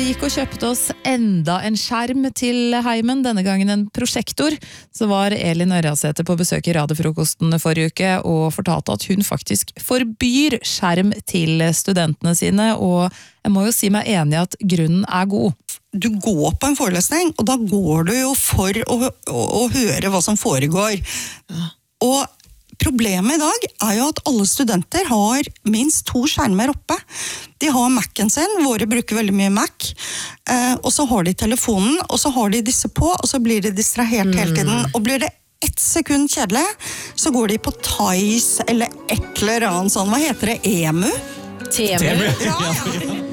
gikk og kjøpte oss enda en skjerm til heimen, denne gangen en prosjektor. Så var Elin Ørjasæter på besøk i Radiofrokosten forrige uke og fortalte at hun faktisk forbyr skjerm til studentene sine, og jeg må jo si meg enig i at grunnen er god. Du går på en forelesning, og da går du jo for å høre hva som foregår. Og problemet i dag er jo at alle studenter har minst 2 skjermer oppe. De har Mac'en sin, våre bruker veldig mye Mac, og så har de telefonen, og så har de disse på, og så blir de distrahert hele tiden. Og blir det 1 sekund kjedelig, så går de på Thais eller et eller annet sånn, hva heter det, EMU? Temu. Ja.